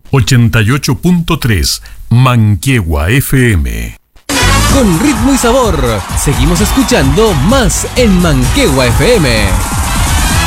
88.3 Manquehue FM. Con ritmo y sabor, seguimos escuchando más en Manquehue FM.